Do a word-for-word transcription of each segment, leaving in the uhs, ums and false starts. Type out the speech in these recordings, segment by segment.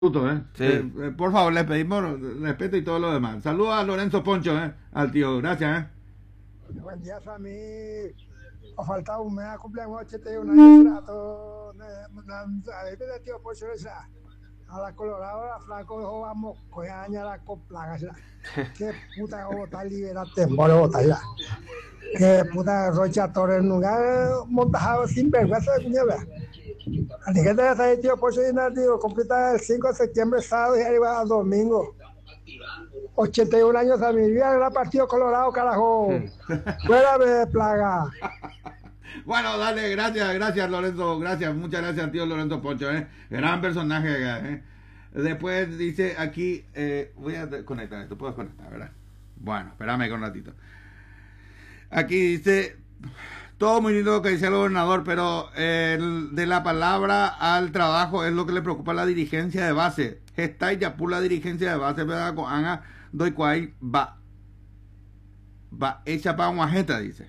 ¿eh? Sí. Eh, eh, por favor, les pedimos respeto y todo lo demás. Saludos a Lorenzo Poncho, ¿eh? Al tío, gracias, ¿eh? Buen día, Sammy. Ha faltado un mes a cumpleaños ochenta y un años. Trato. A veces el tío Poncho esa. A la Colorado, la Flaco, vamos, coñaña la coplaga. Qué puta bota libera temor bota ya. Qué puta Rocha Torres nunca montajado sin vergüenza de cuñada. Así que te está el tío Poncho y nada, tío. Completa el cinco de septiembre, sábado y arriba al domingo. ochenta y un años a mi vida, era partido Colorado, carajo. Fuera de plaga. Bueno, dale, gracias, gracias Lorenzo, gracias, muchas gracias tío Lorenzo Poncho, ¿eh? Gran personaje, ¿eh? Después dice aquí, eh, voy a conectar esto, puedo conectar, ¿verdad? Bueno, espérame con un ratito. Aquí dice, todo muy lindo lo que dice el gobernador, pero el, de la palabra al trabajo es lo que le preocupa a la dirigencia de base. Está ya por la dirigencia de base, ¿verdad? Con Ana doy cual va, va hecha para una jeta, dice.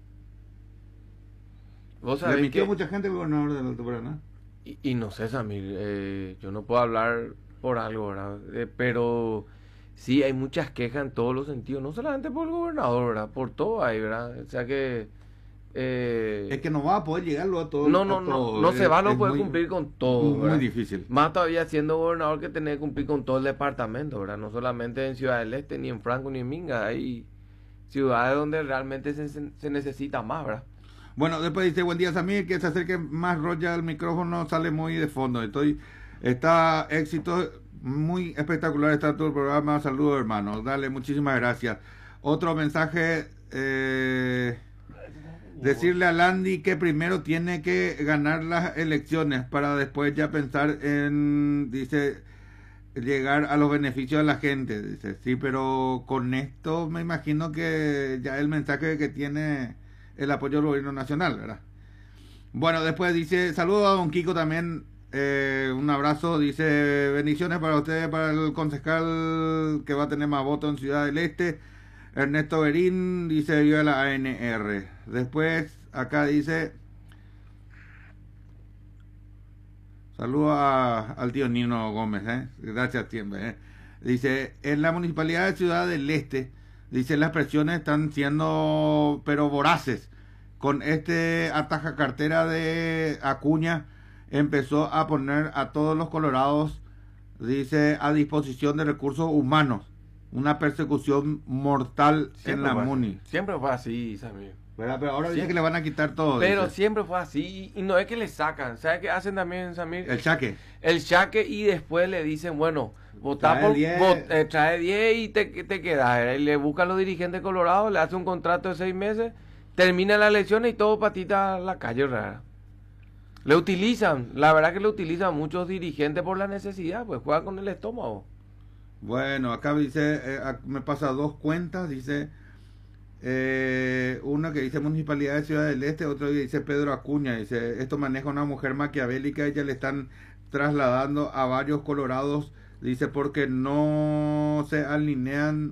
Vos Le sabés mintió que, mucha gente el gobernador del Alto Paraná. y, y no sé, Samir, eh, yo no puedo hablar por algo, ¿verdad? Eh, pero sí hay muchas quejas en todos los sentidos, no solamente por el gobernador, ¿verdad? Por todo ahí, ¿verdad? O sea que... Eh, Es que no va a poder llegarlo a todo. no, a no, no, todo. no se Es- va a no es poder muy- cumplir con todo, Muy, ¿verdad? difícil. Más todavía siendo gobernador que tener que cumplir con todo el departamento, ¿verdad? No solamente en Ciudad del Este, ni en Franco, ni en Minga. Hay ciudades donde realmente se, se necesita más, ¿verdad? Bueno, después dice, buen día Samir, que se acerque más Roya al micrófono, sale muy de fondo. Estoy, está éxito, muy espectacular está todo el programa. Saludos hermanos, dale, muchísimas gracias. Otro mensaje, eh, decirle a Landy que primero tiene que ganar las elecciones para después ya pensar en, dice, llegar a los beneficios de la gente. Dice, sí, pero con esto me imagino que ya el mensaje que tiene el apoyo del gobierno nacional, ¿verdad? Bueno, después dice, saludos a don Kiko también, eh, un abrazo, dice, bendiciones para ustedes, para el concejal que va a tener más votos en Ciudad del Este, Ernesto Berín, dice, viva la A N R. Después, acá dice, saludos a- al tío Nino Gómez, ¿eh? Gracias, tiempo, ¿eh? Dice, en la municipalidad de Ciudad del Este, dice, las presiones están siendo, pero voraces. Con este ataja cartera de Acuña, empezó a poner a todos los colorados, dice, a disposición de recursos humanos. Una persecución mortal en la fue así. Muni. Siempre fue así, Samir. ¿Verdad? Pero ahora dice Sí. que le van a quitar todo. Pero dice. siempre fue así. Y no es que le sacan. ¿Sabes qué hacen también, Samir? El chaque. El chaque y después le dicen, bueno, votá Trae por, diez. vot- eh, trae diez y te, te quedas. ¿eh? Y le buscan los dirigentes colorados, le hace un contrato de seis meses, termina la elección y todo patita a la calle rara. Le utilizan, la verdad que le utilizan muchos dirigentes por la necesidad, pues juegan con el estómago. Bueno, acá dice, eh, ac- me pasa dos cuentas, dice, eh, una que dice Municipalidad de Ciudad del Este, otro que dice Pedro Acuña, dice, esto maneja una mujer maquiavélica, ella le están trasladando a varios colorados, dice, porque no se alinean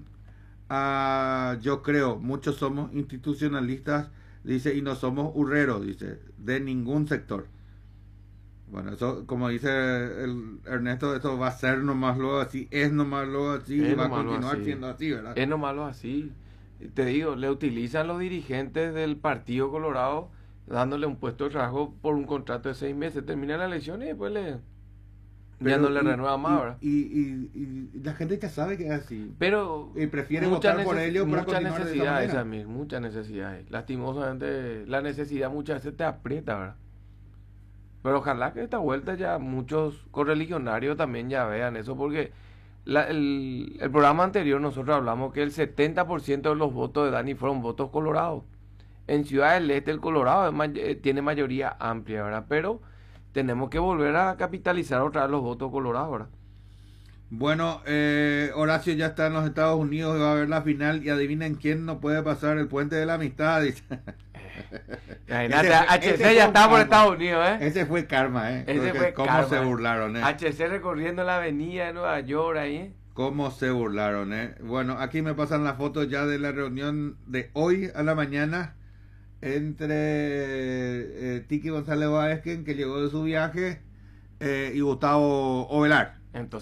a, yo creo, muchos somos institucionalistas, dice, y no somos hurreros, dice, de ningún sector. Bueno, eso, como dice el Ernesto, eso va a ser nomás luego así, es nomás luego así, Es y va a nomás lo continuar así. siendo así, ¿verdad? Es nomás lo así. Te digo, le utilizan los dirigentes del Partido Colorado dándole un puesto de trabajo por un contrato de seis meses. Termina la elección y después le... ya no le y- renueva más, y- ¿verdad? Y, y, y la gente ya sabe que es así. Pero Y prefiere muchas votar por neces- ellos para muchas continuar de esa necesidades, manera. Samir, muchas necesidades. Lastimosamente, la necesidad muchas veces te aprieta, ¿verdad? Pero ojalá que esta vuelta ya muchos correligionarios también ya vean eso, porque la- el, el programa anterior nosotros hablamos que el setenta por ciento de los votos de Dani fueron votos colorados. En Ciudad del Este el Colorado es may- eh, tiene mayoría amplia, ¿verdad? Pero tenemos que volver a capitalizar otra vez los votos colorados, ¿verdad? Bueno, eh, Horacio ya está en los Estados Unidos, va a ver la final y adivinen quién no puede pasar el puente de la amistad, dice. Imagínate, Ese fue- H ese C fue ya un está por karma. Estados Unidos, ¿eh? Ese fue karma, ¿eh? Ese Porque fue cómo karma, se eh. burlaron, ¿eh? H C recorriendo la avenida de Nueva York ahí, ¿eh? Cómo se burlaron, ¿eh? Bueno, aquí me pasan las fotos ya de la reunión de hoy a la mañana entre eh, Tiki González Vázquez, que llegó de su viaje, eh, y Gustavo Ovelar. Entonces